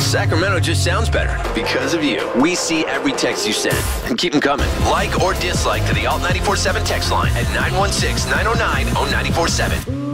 Sacramento just sounds better because of you. We see every text you send and keep them coming. Like or dislike to the Alt 94.7 text line at 916-909-0947.